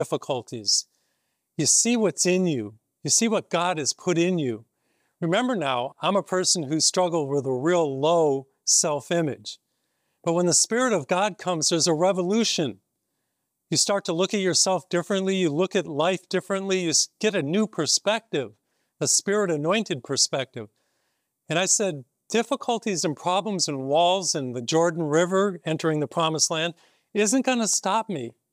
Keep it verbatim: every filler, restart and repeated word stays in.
difficulties. You see what's in you. You see what God has put in you. Remember now, I'm a person who struggled with a real low self-image. But when the Spirit of God comes, there's a revolution. You start to look at yourself differently. You look at life differently. You get a new perspective, a Spirit-anointed perspective. And I said, difficulties and problems and walls and the Jordan River entering the Promised Land isn't going to stop me.